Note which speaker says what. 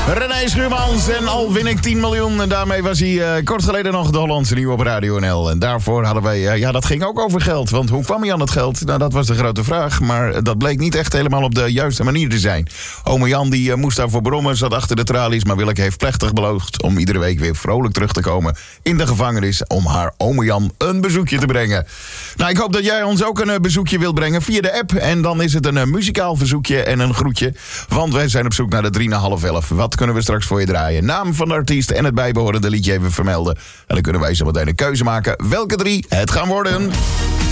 Speaker 1: René Schuurmans en al win ik 10 miljoen. En daarmee was hij kort geleden nog de Hollandse Nieuw op Radio NL. En daarvoor hadden wij, dat ging ook over geld. Want hoe kwam hij aan het geld? Nou, dat was de grote vraag. Maar dat bleek niet echt helemaal op de juiste manier te zijn. Ome Jan die moest daarvoor brommen, zat achter de tralies. Maar Willeke heeft plechtig beloofd om iedere week weer vrolijk terug te komen in de gevangenis. Om haar ome Jan een bezoekje te brengen. Nou, ik hoop dat jij ons ook een bezoekje wilt brengen via de app. En dan is het een muzikaal verzoekje en een groetje. Want wij zijn op zoek naar de 3 na half 11. Wat kunnen we straks voor je draaien? Naam van de artiest en het bijbehorende liedje even vermelden. En dan kunnen wij zo meteen een keuze maken welke 3 het gaan worden.